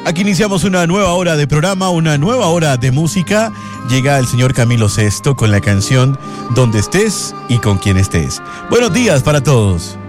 Aquí iniciamos una nueva hora de programa, una nueva hora de música. Llega el señor Camilo Sesto con la canción Donde estés y con quien estés. Buenos días para todos.